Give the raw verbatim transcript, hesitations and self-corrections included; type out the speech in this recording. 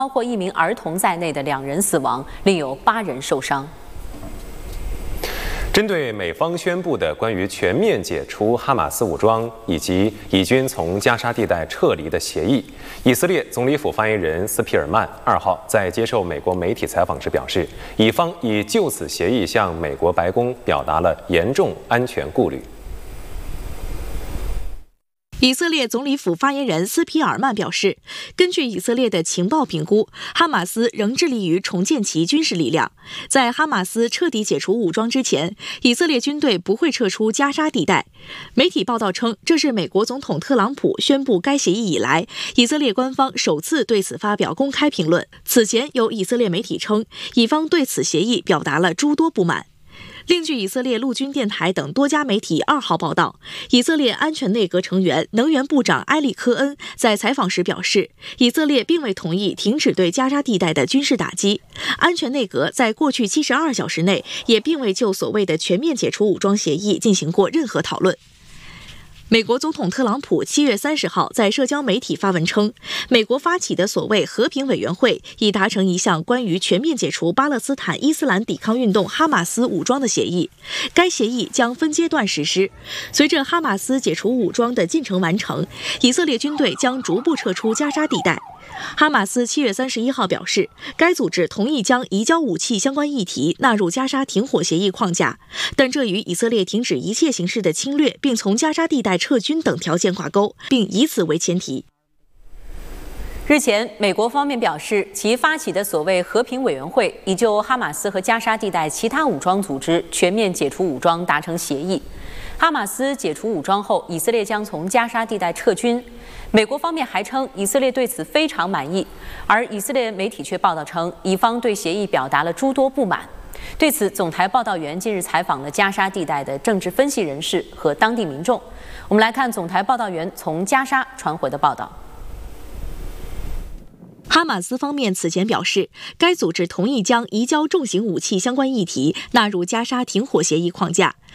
包括一名儿童在内的两人死亡，另有八人受伤。 针对美方宣布的关于全面解除哈马斯武装以及以军从加沙地带撤离的协议，以色列总理府发言人斯皮尔曼二号在接受美国媒体采访时表示，以方已就此协议向美国白宫表达了严重安全顾虑。 以色列总理府发言人斯皮尔曼表示，根据以色列的情报评估，哈马斯仍致力于重建其军事力量。在哈马斯彻底解除武装之前，以色列军队不会撤出加沙地带。媒体报道称，这是美国总统特朗普宣布该协议以来，以色列官方首次对此发表公开评论。此前有以色列媒体称，以方对此协议表达了诸多不满。另据以色列陆军电台等多家媒体二号报道，以色列安全内阁成员能源部长埃里科恩在采访时表示，以色列并未同意停止对加沙地带的军事打击。安全内阁在过去七十二小时内也并未就所谓的全面解除武装协议进行过任何讨论。美国总统特朗普七月三十号在社交媒体发文称，美国发起的所谓和平委员会已达成一项关于全面解除巴勒斯坦伊斯兰抵抗运动哈马斯武装的协议，该协议将分阶段实施。随着哈马斯解除武装的进程完成，以色列军队将逐步撤出加沙地带。哈马斯七月三十一号表示，该组织同意将移交武器相关议题纳入加沙停火协议框架，但这与以色列停止一切形式的侵略并从加沙地带撤军等条件挂钩，并以此为前提。 日前，美国方面表示，其发起的所谓和平委员会已就哈马斯和加沙地带其他武装组织全面解除武装达成协议。哈马斯解除武装后，以色列将从加沙地带撤军。美国方面还称，以色列对此非常满意，而以色列媒体却报道称，以方对协议表达了诸多不满。对此，总台报道员近日采访了加沙地带的政治分析人士和当地民众。我们来看总台报道员从加沙传回的报道。 哈马斯方面此前表示，该组织同意将移交重型武器相关议题纳入加沙停火协议框架。